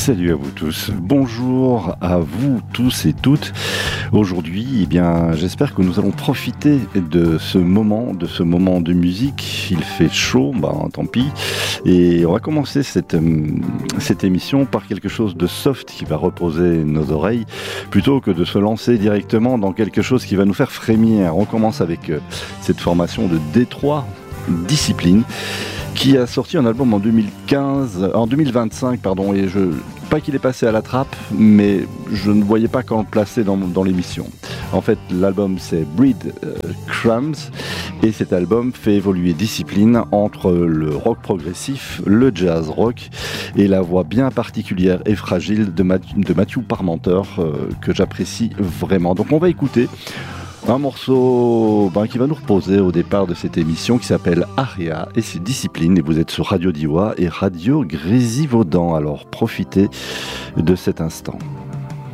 Salut à vous tous, bonjour à vous tous et toutes. Aujourd'hui, j'espère que nous allons profiter de ce moment de musique. Il fait chaud, tant pis. Et on va commencer cette émission par quelque chose de soft qui va reposer nos oreilles, plutôt que de se lancer directement dans quelque chose qui va nous faire frémir. On commence avec cette formation de Détroit, Discipline, qui a sorti un album en 2025, et pas qu'il est passé à la trappe, mais je ne voyais pas quand le placer dans l'émission. En fait, l'album c'est Bread Crumbs, et cet album fait évoluer Discipline entre le rock progressif, le jazz rock et la voix bien particulière et fragile de Matthew Parmenter, que j'apprécie vraiment. Donc on va écouter un morceau qui va nous reposer au départ de cette émission, qui s'appelle Aria, et c'est Discipline, et vous êtes sur Radio Diois et Radio Grésivaudan. Alors profitez de cet instant.